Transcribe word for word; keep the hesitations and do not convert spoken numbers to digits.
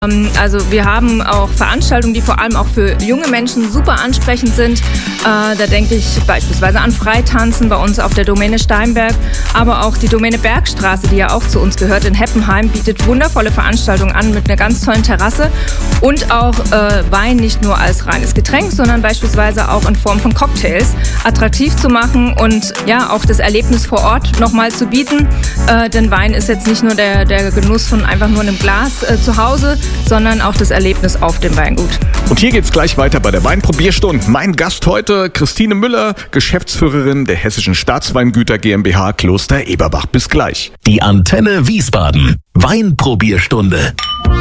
Also wir haben auch Veranstaltungen, die vor allem auch für junge Menschen super ansprechend sind. Äh, da denke ich beispielsweise an Freitanzen bei uns auf der Domäne Steinberg, aber auch die Domäne Bergstraße, die ja auch zu uns gehört in Heppenheim, bietet wundervolle Veranstaltungen an mit einer ganz tollen Terrasse und auch äh, Wein nicht nur als reines Getränk, sondern beispielsweise auch in Form von Cocktails attraktiv zu machen und ja auch das Erlebnis vor Ort nochmal zu bieten. Äh, denn Wein ist jetzt nicht nur der, der Genuss von einfach nur einem Glas äh, zu Hause, sondern auch das Erlebnis auf dem Weingut. Und hier geht's gleich weiter bei der Weinprobierstunde. Mein Gast heute, Christine Müller, Geschäftsführerin der Hessischen Staatsweingüter GmbH Kloster Eberbach. Bis gleich. Die Antenne Wiesbaden. Weinprobierstunde.